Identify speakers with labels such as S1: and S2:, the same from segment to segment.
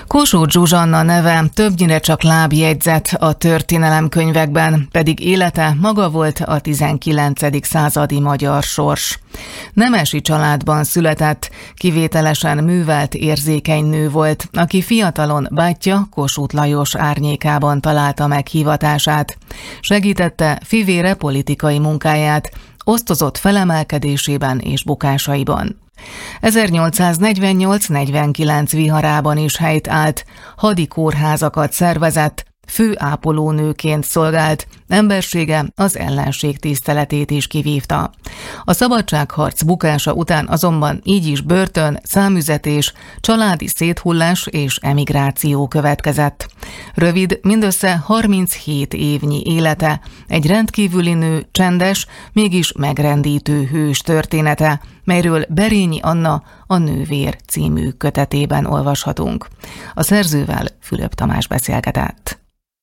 S1: Kossuth Zsuzsanna neve többnyire csak lábjegyzet a történelemkönyvekben, pedig élete maga volt a 19. századi magyar sors. Nemesi családban született, kivételesen művelt, érzékeny nő volt, aki fiatalon bátyja Kossuth Lajos árnyékában találta meg hivatását. Segítette fivére politikai munkáját, osztozott felemelkedésében és bukásaiban. 1848-49 viharában is helyt állt, hadikórházakat szervezett, főápolónőként szolgált, embersége az ellenség tiszteletét is kivívta. A szabadságharc bukása után azonban így is börtön, számüzetés, családi széthullás és emigráció következett. Rövid, mindössze 37 évnyi élete, egy rendkívüli nő csendes, mégis megrendítő hős története, melyről Berényi Anna a Nővér című kötetében olvashatunk. A szerzővel Fülöp Tamás beszélgetett.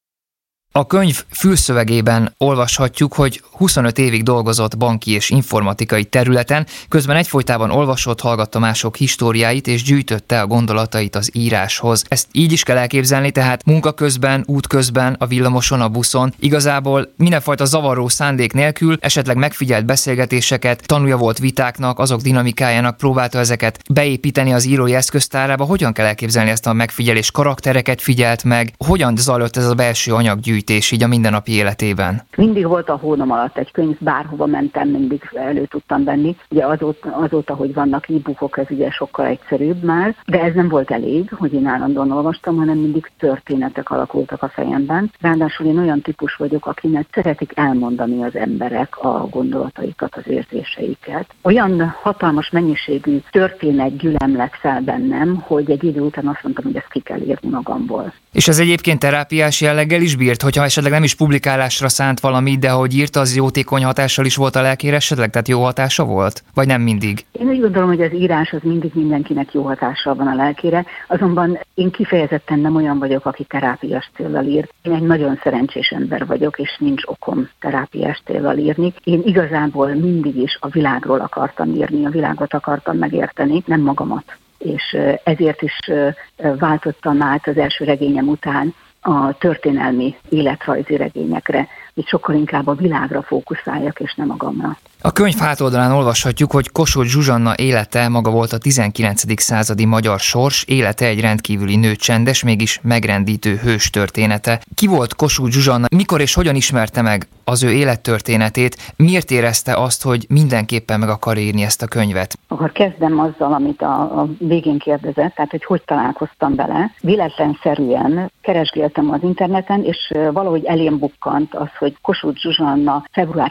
S2: A könyv fülszövegében olvashatjuk, hogy 25 évig dolgozott banki és informatikai területen, közben egyfolytában olvasott, hallgatta mások históriáit és gyűjtötte a gondolatait az íráshoz. Ezt így is kell elképzelni, tehát munka közben, út közben, a villamoson, a buszon, igazából mindenfajta zavaró szándék nélkül, esetleg megfigyelt beszélgetéseket, tanulja volt vitáknak, azok dinamikájának, próbálta ezeket beépíteni az írói eszköztárába. Hogyan kell elképzelni ezt a megfigyelés? Karaktereket figyelt meg? Hogyan zajlott ez a belső anyaggyűjtés így a mindennapi életében?
S3: Mindig volt a hónom alatt egy könyv, bárhova mentem, mindig elő tudtam venni. Ugye azóta, hogy vannak e-bookok, ez ugye sokkal egyszerűbb már, de ez nem volt elég, hogy én állandóan olvastam, hanem mindig történetek alakultak a fejemben. Ráadásul én olyan típus vagyok, akinek szeretik elmondani az emberek a gondolataikat, az érzéseiket. Olyan hatalmas mennyiségű történet gyülemlett fel bennem, hogy egy idő után azt mondtam, hogy ezt ki kell írni magamból.
S2: És ez egyébként terápiás jelleggel is bírt, hogyha esetleg nem is publikálásra szánt valamit, de hogy írt, az jótékony hatással is volt a lelkére esetleg? Tehát jó hatása volt? Vagy nem mindig?
S3: Én úgy gondolom, hogy az írás az mindig mindenkinek jó hatással van a lelkére, azonban én kifejezetten nem olyan vagyok, aki terápiás céllal ír. Én egy nagyon szerencsés ember vagyok, és nincs okom terápiás céllal írni. Én igazából mindig is a világról akartam írni, a világot akartam megérteni, nem magamat. És ezért is váltottam át az első regényem után a történelmi életrajzi regényekre, hogy sokkal inkább a világra fókuszáljak, és nem magamra.
S2: A könyv hátoldalán olvashatjuk, hogy Kossuth Zsuzsanna élete maga volt a 19. századi magyar sors, élete egy rendkívüli nő csendes, mégis megrendítő hős története. Ki volt Kossuth Zsuzsanna, mikor és hogyan ismerte meg az ő élettörténetét, miért érezte azt, hogy mindenképpen meg akar írni ezt a könyvet?
S3: Akkor kezdem azzal, amit a végén kérdezett, tehát hogy találkoztam vele. Véletlenszerűen keresgéltem az interneten, és valahogy elém bukkant az, hogy Kossuth Zsuzsanna február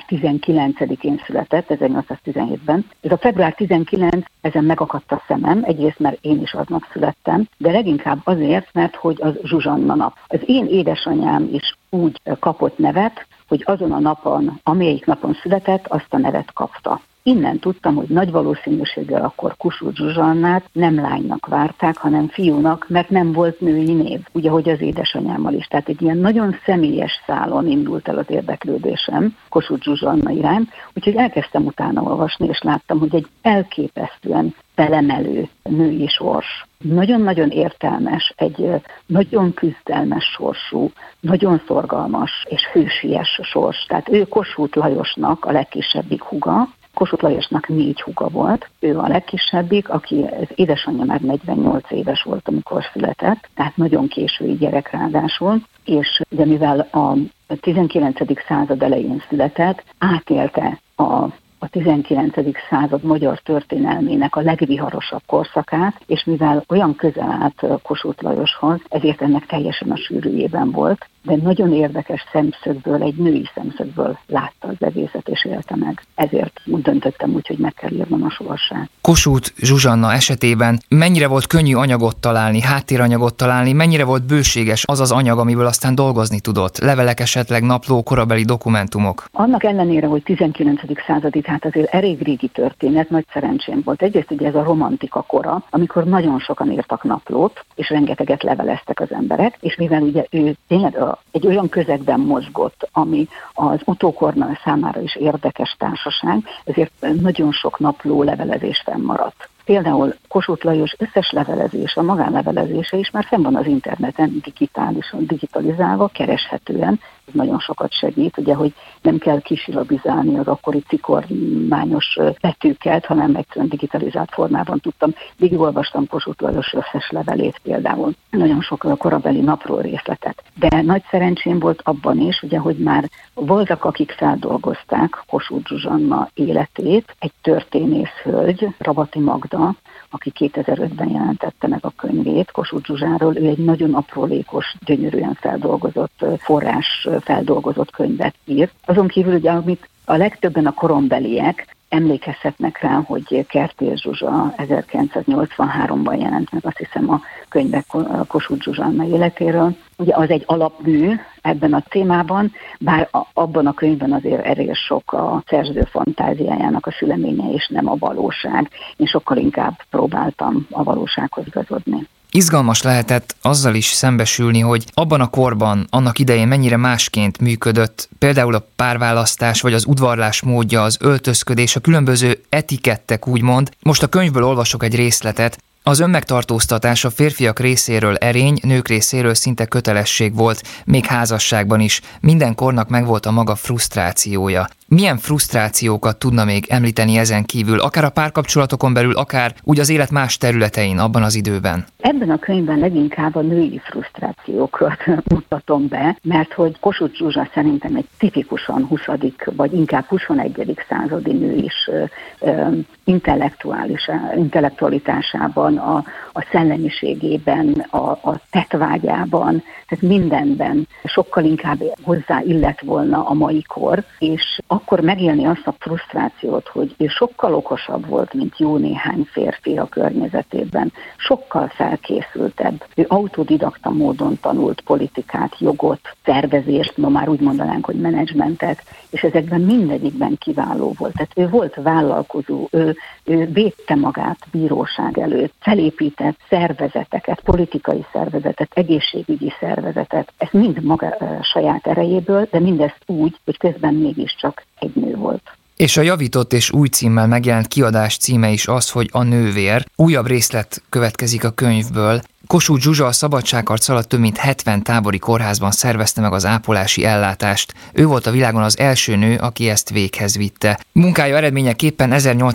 S3: 19-én született, 1817-ben. Ez a február 19, ezen megakadt a szemem, egyrészt mert én is aznap születtem, de leginkább azért, mert hogy az Zsuzsanna nap. Az én édesanyám is úgy kapott nevet, hogy azon a napon, amelyik napon született, azt a nevet kapta. Innen tudtam, hogy nagy valószínűséggel akkor Kossuth Zsuzsannát nem lánynak várták, hanem fiúnak, mert nem volt női név, ugye, hogy az édesanyámmal is. Tehát egy ilyen nagyon személyes szálon indult el az érdeklődésem Kossuth Zsuzsanna iránt, úgyhogy elkezdtem utána olvasni, és láttam, hogy egy elképesztően felemelő női sors. Nagyon-nagyon értelmes, egy nagyon küzdelmes sorsú, nagyon szorgalmas és hősies sors. Tehát ő Kossuth Lajosnak a legkisebbik húga. Kossuth Lajosnak 4 húga volt, ő a legkisebbik, aki az édesanyja már 48 éves volt, amikor született, tehát nagyon késői gyerek ráadásul, és ugye mivel a 19. század elején született, átélte a 19. század magyar történelmének a legviharosabb korszakát, és mivel olyan közel állt Kossuth Lajoshoz, ezért ennek teljesen a sűrűjében volt, de nagyon érdekes szemszögből, egy női szemszögből látta az egészet és élte meg. Ezért úgy döntöttem úgy, hogy meg kell írnom a sorsát.
S2: Kossuth Zsuzsanna esetében mennyire volt könnyű anyagot találni, háttéranyagot találni, mennyire volt bőséges az az anyag, amiből aztán dolgozni tudott? Levelek esetleg, napló, korabeli dokumentumok?
S3: Annak ellenére, hogy 19. századi, hát azért elég régi történet, nagy szerencsém volt. Egyrészt ugye ez a romantika kora, amikor nagyon sokan írtak naplót, és rengeteget leveleztek az emberek, és mivel ugye ő tényleg egy olyan közegben mozgott, ami az utókornal számára is érdekes társaság, ezért nagyon sok napló levelezés fennmaradt. Például Kossuth Lajos összes levelezése, a magánlevelezése is már fenn van az interneten, digitalizálva, kereshetően. Ez nagyon sokat segít, ugye, hogy nem kell kisilabizálni az akkori cikormányos betűket, hanem egyszerűen digitalizált formában tudtam. Végigolvastam Kossuth Lajos összes levelét például, nagyon sok a korabeli napról részletet. De nagy szerencsém volt abban is, ugye, hogy már voltak, akik feldolgozták Kossuth Zsuzsanna életét, egy történész hölgy, Rabati Magda, aki 2005-ben jelentette meg a könyvét Kossuth Zsuzsáról, ő egy nagyon aprólékos, gyönyörűen feldolgozott, forrás feldolgozott könyvet írt. Azon kívül ugye, amit a legtöbben a korombeliek emlékezhetnek rá, hogy Kertész Zsuzsa 1983-ban jelent meg, azt hiszem, a könyvek Kossuth Zsuzsanna életéről. Ugye az egy alapmű ebben a témában, bár abban a könyvben azért elég sok a szerző fantáziájának a szüleménye, és nem a valóság. Én sokkal inkább próbáltam a valósághoz igazodni.
S2: Izgalmas lehetett azzal is szembesülni, hogy abban a korban, annak idején mennyire másként működött például a párválasztás, vagy az udvarlás módja, az öltözködés, a különböző etikettek úgymond. Most a könyvből olvasok egy részletet. Az önmegtartóztatás a férfiak részéről erény, nők részéről szinte kötelesség volt, még házasságban is. Minden kornak megvolt a maga frusztrációja. Milyen frusztrációkat tudna még említeni ezen kívül, akár a párkapcsolatokon belül, akár úgy az élet más területein abban az időben?
S3: Ebben a könyvben leginkább a női frusztrációkat mutatom be, mert hogy Kossuth Zsuzsa szerintem egy tipikusan 20. vagy inkább 21. századi nő is intellektualitásában, a szellemiségében, a tettvágyában, tehát mindenben sokkal inkább hozzá illett volna a mai kor, és akkor megélni azt a frusztrációt, hogy ő sokkal okosabb volt, mint jó néhány férfi a környezetében, sokkal felkészültebb. Ő autodidakta módon tanult politikát, jogot, szervezést, ma már úgy mondanánk, hogy menedzsmentet, és ezekben mindegyikben kiváló volt. Tehát ő volt vállalkozó, ő védte magát bíróság előtt, felépített szervezeteket, politikai szervezetet, egészségügyi szervezetet, ezt mind maga saját erejéből, de mindezt úgy, hogy közben mégiscsak egy nő volt.
S2: És a javított és új címmel megjelent kiadás címe is az, hogy A nővér. Újabb részlet következik a könyvből. Kossuth Zsuzsa a szabadságharc alatt több mint 70 tábori kórházban szervezte meg az ápolási ellátást. Ő volt a világon az első nő, aki ezt véghez vitte. Munkája eredményeképpen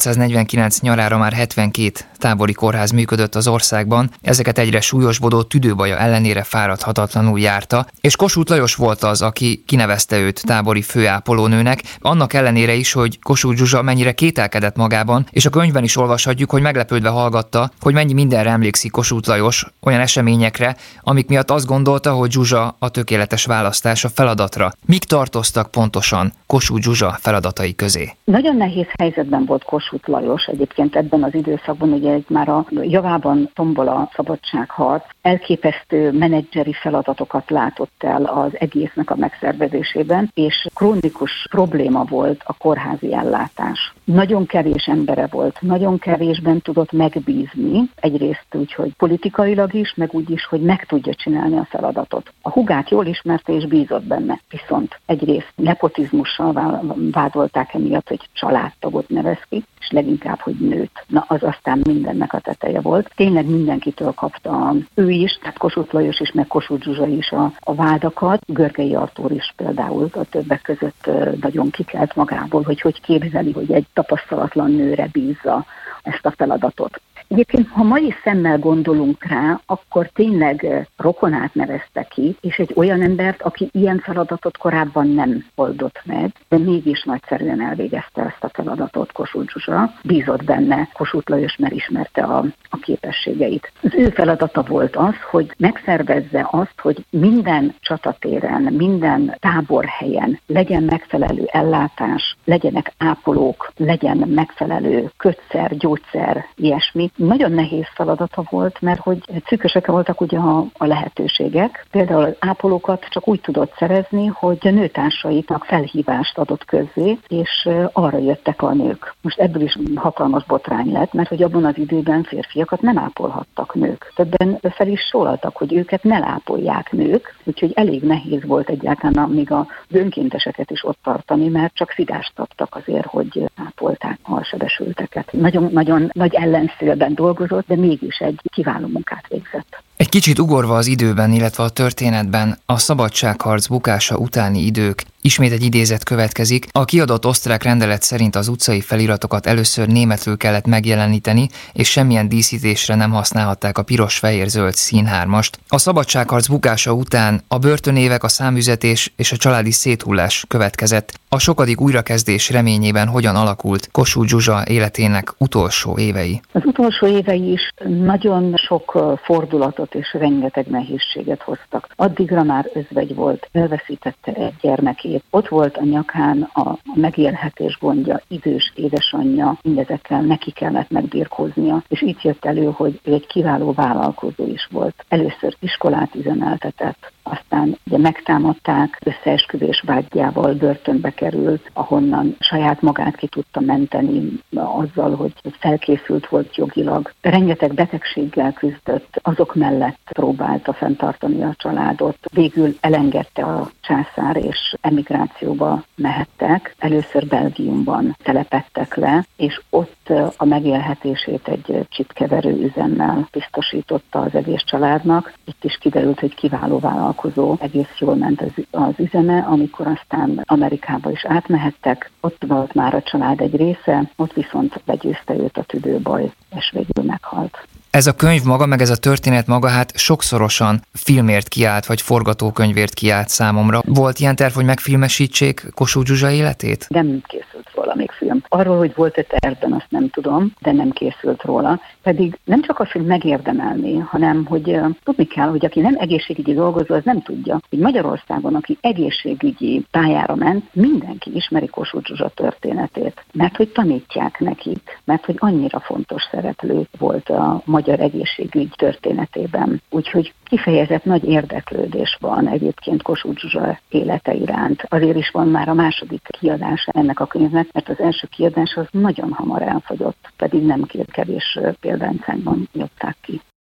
S2: 1849 nyarára már 72 tábori kórház működött az országban, ezeket egyre súlyosbodó tüdőbaja ellenére fáradhatatlanul járta, és Kossuth Lajos volt az, aki kinevezte őt tábori főápolónőnek, annak ellenére is, hogy Kossuth Zsuzsa mennyire kételkedett magában, és a könyvben is olvashatjuk, hogy meglepődve hallgatta, hogy mennyi mindenre emlékszik Kossuth Lajos, olyan eseményekre, amik miatt azt gondolta, hogy Zsuzsa a tökéletes választás a feladatra. Mik tartoztak pontosan Kossuth Zsuzsa feladatai közé?
S3: Nagyon nehéz helyzetben volt Kossuth Lajos egyébként ebben az időszakban, ugye már a javában tombol a szabadságharc, elképesztő menedzseri feladatokat látott el az egésznek a megszervezésében, és krónikus probléma volt a kórházi ellátás. Nagyon kevés embere volt, nagyon kevésben tudott megbízni, egyrészt úgy, hogy politikailag is, meg úgy is, hogy meg tudja csinálni a feladatot. A hugát jól ismerte és bízott benne, viszont egyrészt nepotizmussal vádolták emiatt, hogy családtagot nevez ki, és leginkább, hogy nőt. Na, az aztán mindennek a teteje volt. Tényleg mindenkitől kapta ő is, tehát Kossuth Lajos is, meg Kossuth Zsuzsa is a vádakat. Görgei Artúr is például a többek között nagyon kikelt magából, hogy képzeli, hogy egy tapasztalatlan nőre bízza ezt a feladatot. Egyébként, ha mai szemmel gondolunk rá, akkor tényleg rokonát nevezte ki, és egy olyan embert, aki ilyen feladatot korábban nem oldott meg, de mégis nagyszerűen elvégezte ezt a feladatot Kossuth Zsuzsa. Bízott benne Kossuth Lajos, mert ismerte a képességeit. Az ő feladata volt az, hogy megszervezze azt, hogy minden csatatéren, minden táborhelyen legyen megfelelő ellátás, legyenek ápolók, legyen megfelelő kötszer, gyógyszer, ilyesmi. Nagyon nehéz feladata volt, mert hogy szűkösek voltak ugye a lehetőségek. Például az ápolókat csak úgy tudott szerezni, hogy a nőtársaiknak felhívást adott közzé, és arra jöttek a nők. Most ebből is hatalmas botrány lett, mert hogy abban az időben férfiakat nem ápolhattak nők. Többen fel is szólaltak, hogy őket ne ápolják nők, úgyhogy elég nehéz volt egyáltalán még az önkénteseket is ott tartani, mert csak szidást kaptak azért, hogy ápolták a sebesülteket. Nagyon nagy ellenszél háttérben dolgozott, de mégis egy kiváló munkát végzett.
S2: Egy kicsit ugorva az időben, illetve a történetben, a szabadságharc bukása utáni idők, ismét egy idézet következik. A kiadott osztrák rendelet szerint az utcai feliratokat először németül kellett megjeleníteni, és semmilyen díszítésre nem használhatták a piros-fehér-zöld színhármast. A szabadságharc bukása után a börtönévek, a száműzetés és a családi széthullás következett. A sokadik újrakezdés reményében hogyan alakult Kossuth Zsuzsa életének utolsó évei?
S3: Az utolsó évei is nagyon sok fordulatot és rengeteg nehézséget hoztak. Addigra már özvegy volt, elveszítette egy gyermekét. Ott volt a nyakán a megélhetés gondja, idős édesanyja, mindezekkel neki kellett megbirkóznia, és így jött elő, hogy ő egy kiváló vállalkozó is volt. Először iskolát üzemeltetett, aztán ugye megtámadták, összeesküvés vádjával börtönbe került, ahonnan saját magát ki tudta menteni azzal, hogy felkészült volt jogilag. Rengeteg betegséggel küzdött, azok mellett próbálta fenntartani a családot. Végül elengedte a császár, és emigrációba mehettek. Először Belgiumban telepedtek le, és ott a megélhetését egy csipkeverő üzemmel biztosította az egész családnak. Itt is kiderült, hogy kiváló vállalkozó, egész jól ment az üzeme, amikor aztán Amerikába is átmehettek. Ott volt már a család egy része, ott viszont legyőzte őt a tüdőbaj, és végül meghalt.
S2: Ez a könyv maga, meg ez a történet maga, hát sokszorosan filmért kiállt, vagy forgatókönyvért kiállt számomra. Volt ilyen terv, hogy megfilmesítsék Kossuth Zsuzsa életét?
S3: Nem készült róla még film. Arról, hogy volt-e tervben, azt nem tudom, de nem készült róla. Pedig nem csak az, hogy megérdemelni, hanem hogy tudni kell, hogy aki nem egészségügyi dolgozó, az nem tudja, hogy Magyarországon, aki egészségügyi pályára ment, mindenki ismeri Kossuth Zsuzsa történetét. Mert hogy tanítják nekik, mert hogy annyira fontos szereplő volt a magyar egészségügy történetében. Úgyhogy kifejezett nagy érdeklődés van egyébként Kossuth Zsuzsa élete iránt. Azért is van már a második kiadása ennek a könyvnek, mert az első kiadás az nagyon hamar elfogyott, pedig nem kevés példányszámban nyomták ki.